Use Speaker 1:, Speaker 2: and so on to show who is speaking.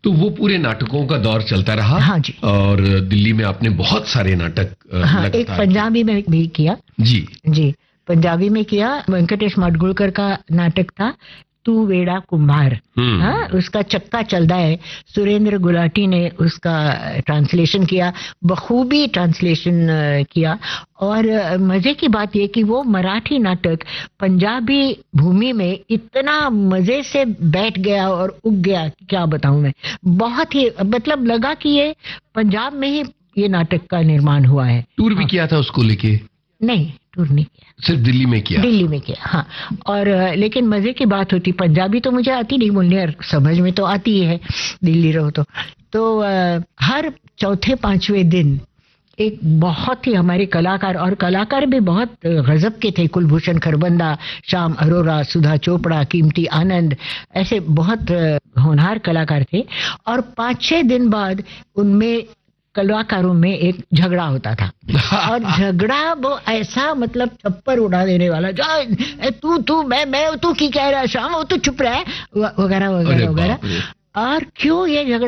Speaker 1: तो वो पूरे नाटकों का दौर चलता रहा।
Speaker 2: हाँ जी।
Speaker 1: और दिल्ली में आपने बहुत सारे नाटक
Speaker 2: हाँ, एक पंजाबी में भी किया
Speaker 1: जी
Speaker 2: जी, पंजाबी में किया। वेंकटेश माडगुळकर का नाटक था तू वेड़ा कुम्हार। हाँ, उसका चक्का चलदा है, सुरेंद्र गुलाटी ने उसका ट्रांसलेशन किया, बखूबी ट्रांसलेशन किया। और मजे की बात ये कि वो मराठी नाटक पंजाबी भूमि में इतना मजे से बैठ गया और उग गया, क्या बताऊं मैं। बहुत ही मतलब लगा कि ये पंजाब में ही ये नाटक का निर्माण हुआ है।
Speaker 1: टूर भी किया था उसको लेके?
Speaker 2: नहीं, टूर नहीं किया,
Speaker 1: सिर्फ दिल्ली में किया।
Speaker 2: दिल्ली में किया, हाँ। और लेकिन मजे की बात होती, पंजाबी तो मुझे आती नहीं बोलने, और समझ में तो आती ही है, दिल्ली रहो तो हर चौथे पांचवें दिन एक बहुत ही हमारे कलाकार, और कलाकार भी बहुत गजब के थे, कुलभूषण खरबंदा, श्याम अरोरा, सुधा चोपड़ा, कीमती आनंद, ऐसे बहुत होनहार कलाकार थे। और 5-6 दिन बाद उनमें कलाकारों में एक झगड़ा होता था। और झगड़ा वो ऐसा मतलब छप्पर उड़ा देने वाला, तू मैं तू की कह रहा शाम, वो तू चुप रहा, वगैरह वगैरह वगैरह। और क्यों ये झगड़ा